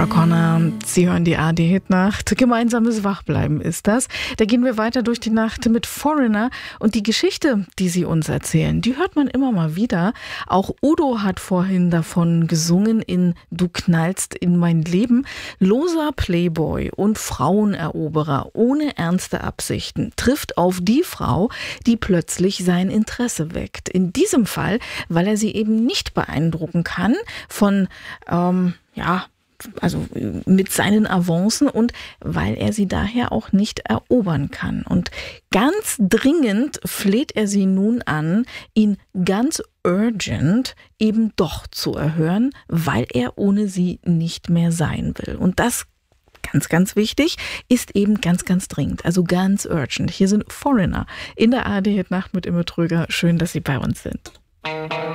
Sarah Connor, Sie hören die ARD-Hitnacht. Gemeinsames Wachbleiben ist das. Da gehen wir weiter durch die Nacht mit Foreigner. Und die Geschichte, die sie uns erzählen, die hört man immer mal wieder. Auch Udo hat vorhin davon gesungen in Du knallst in mein Leben. Loser Playboy und Fraueneroberer ohne ernste Absichten trifft auf die Frau, die plötzlich sein Interesse weckt. In diesem Fall, weil er sie eben nicht beeindrucken kann von, also mit seinen Avancen und weil er sie daher auch nicht erobern kann. Und ganz dringend fleht er sie nun an, ihn ganz urgent eben doch zu erhören, weil er ohne sie nicht mehr sein will. Und das ganz, ganz wichtig, ist eben ganz, ganz dringend, also ganz urgent. Hier sind Foreigner in der ARD-Hitnacht mit Imme Tröger. Schön, dass Sie bei uns sind.